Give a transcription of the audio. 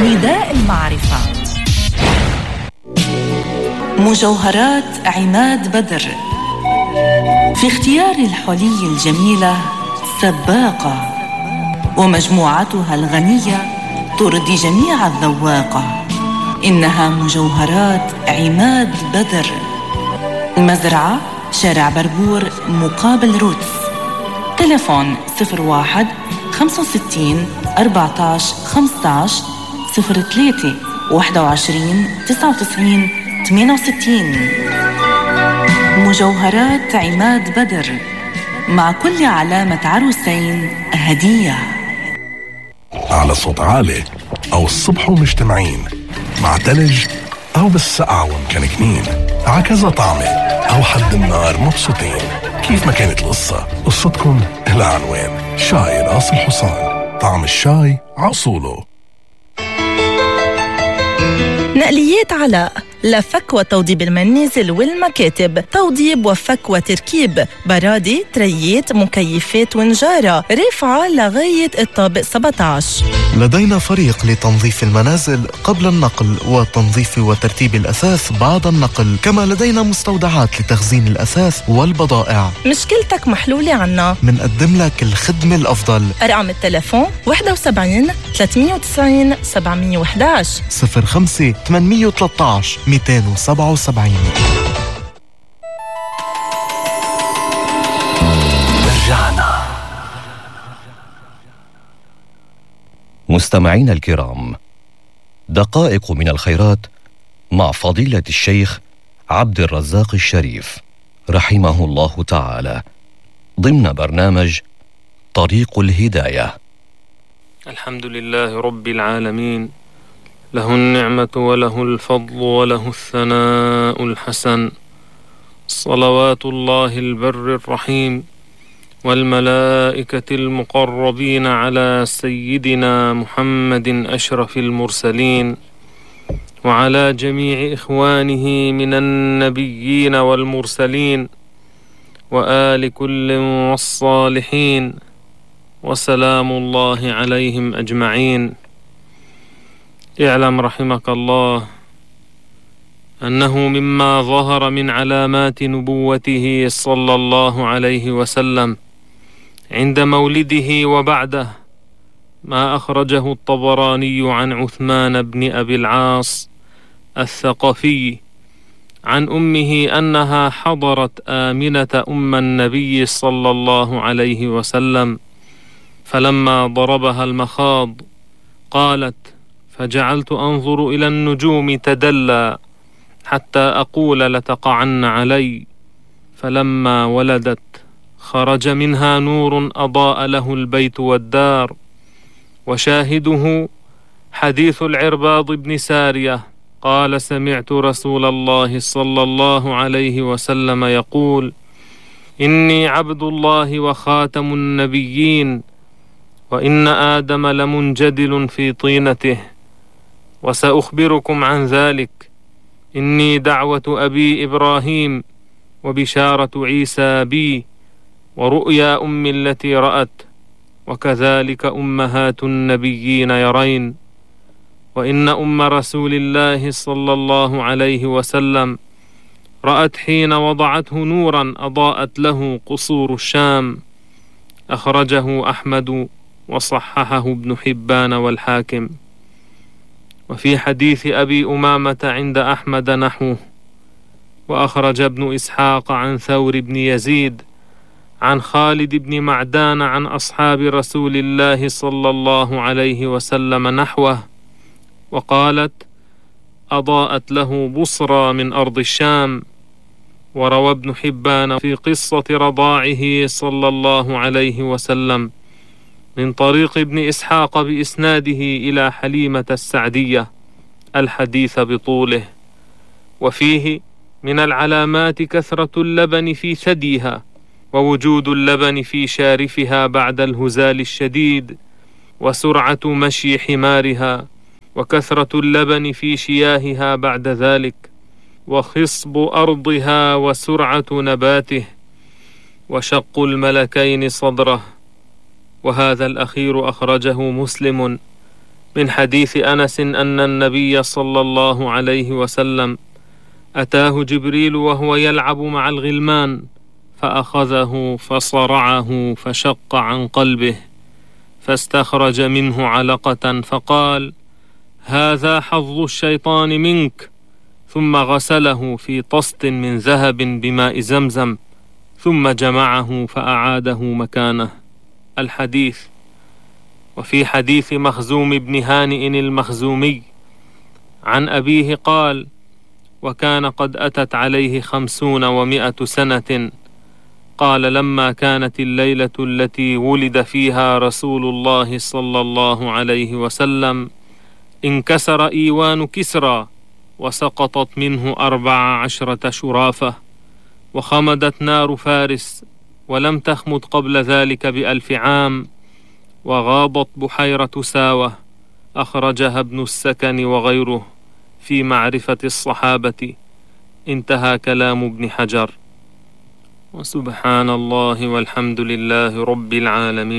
نداء المعرفة. مجوهرات عماد بدر في اختيار الحلي الجميلة سباقة، ومجموعتها الغنية ترضي جميع الذواقة. إنها مجوهرات عماد بدر. المزرعة شارع بربور مقابل روتس. تليفون 01 65 14 15 03 21 99 68. مجوهرات عماد بدر، مع كل علامة عروسين هدية. على صوت عالي أو الصبح ومجتمعين، مع تلج أو بالسقعة ومكنكنين، عكذا طعمة أو حد النار مبسوطين. كيف ما كانت القصة، قصتكم إلها عنوان. شاي راس الحصان، طعم الشاي عصوله. نقليات علاء، لفك وتوضيب المنازل والمكاتب، توضيب وفك وتركيب، برادي، تريات، مكيفات ونجارة، رفعة لغاية الطابق 17. لدينا فريق لتنظيف المنازل قبل النقل وتنظيف وترتيب الأثاث بعد النقل، كما لدينا مستودعات لتخزين الأثاث والبضائع. مشكلتك محلولة عنا، منقدم لك الخدمة الأفضل. أرقام التلفون 71 390 711 05 813 277. رجعنا. مستمعين الكرام، دقائق من الخيرات مع فضيلة الشيخ عبد الرزاق الشريف رحمه الله تعالى، ضمن برنامج طريق الهداية. الحمد لله رب العالمين، له النعمة وله الفضل وله الثناء الحسن، صلوات الله البر الرحيم والملائكة المقربين على سيدنا محمد أشرف المرسلين، وعلى جميع إخوانه من النبيين والمرسلين، وآل كل والصالحين، وسلام الله عليهم أجمعين. اعلم رحمك الله أنه مما ظهر من علامات نبوته صلى الله عليه وسلم عند مولده وبعده ما أخرجه الطبراني عن عثمان بن أبي العاص الثقفي عن أمه أنها حضرت آمنة أم النبي صلى الله عليه وسلم، فلما ضربها المخاض قالت: فجعلت أنظر إلى النجوم تدلى حتى أقول لتقعن علي، فلما ولدت خرج منها نور أضاء له البيت والدار. وشاهده حديث العرباض بن سارية قال: سمعت رسول الله صلى الله عليه وسلم يقول: إني عبد الله وخاتم النبيين، وإن آدم لمنجدل في طينته، وسأخبركم عن ذلك. إني دعوة أبي إبراهيم، وبشارة عيسى بي، ورؤيا أمي التي رأت، وكذلك أمهات النبيين يرين. وإن أم رسول الله صلى الله عليه وسلم رأت حين وضعته نورا أضاءت له قصور الشام. أخرجه أحمد وصححه ابن حبان والحاكم. وفي حديث أبي أمامة عند أحمد نحوه. وأخرج ابن إسحاق عن ثور بن يزيد عن خالد بن معدان عن أصحاب رسول الله صلى الله عليه وسلم نحوه، وقالت: أضاءت له بصرى من أرض الشام. وروى ابن حبان في قصة رضاعه صلى الله عليه وسلم من طريق ابن إسحاق بإسناده إلى حليمة السعدية الحديث بطوله. وفيه من العلامات كثرة اللبن في ثديها، ووجود اللبن في شارفها بعد الهزال الشديد، وسرعة مشي حمارها، وكثرة اللبن في شياهها بعد ذلك، وخصب أرضها، وسرعة نباته، وشق الملكين صدره. وهذا الأخير أخرجه مسلم من حديث أنس أن النبي صلى الله عليه وسلم أتاه جبريل وهو يلعب مع الغلمان فأخذه فصرعه فشق عن قلبه فاستخرج منه علقة فقال: هذا حظ الشيطان منك، ثم غسله في طست من ذهب بماء زمزم ثم جمعه فأعاده مكانه. الحديث. وفي حديث مخزوم بن هانئ المخزومي عن أبيه قال: وكان قد أتت عليه 50 و100 سنة، قال: لما كانت الليلة التي ولد فيها رسول الله صلى الله عليه وسلم انكسر إيوان كسرى وسقطت منه 14 شرافة، وخمدت نار فارس ولم تخمد قبل ذلك ب1000 عام، وغاضت بحيرة ساوة. أخرجها ابن السكن وغيره في معرفة الصحابة. انتهى كلام ابن حجر. وسبحان الله والحمد لله رب العالمين.